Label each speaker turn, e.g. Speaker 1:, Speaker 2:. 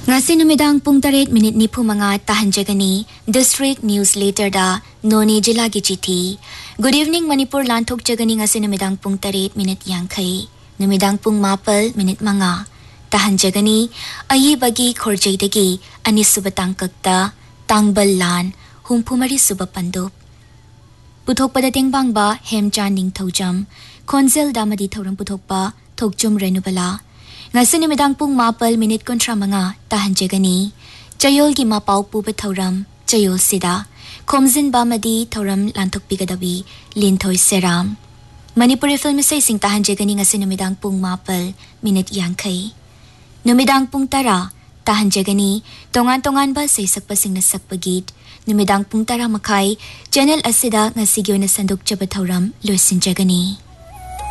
Speaker 1: Ngasi numidang pung 8:05 tahanjagani District Newsletter da Noni Jila gi chithi. Good evening Manipur lanthok jagani ngasi numidang pung 8:50 numidang pung 4:05 tahanjagani ayi bagi khorjaidagi ani subatang kakta tangbal lan humphumari subapandup. Puthokpada tengbangba Hemchan Ningthaujam Khonzel damadi thauram puthokpa Thokjum Renubala. Ngasi numidang pung 4:35 tahanjagani Chayol gi mapau puba thauram Chayol sida Khomzin bamadi thauram lanthok pigadabi Linthoi Seram. Manipuri film say sing tahanjagani ngasi numidang pung 4:50 numidang pung 10 tahanjagani tongan ba say sakpasing na sakpagit numidang pung 10 makai channel asida ngasi gyo na sandok chaba thauram loisinjagani.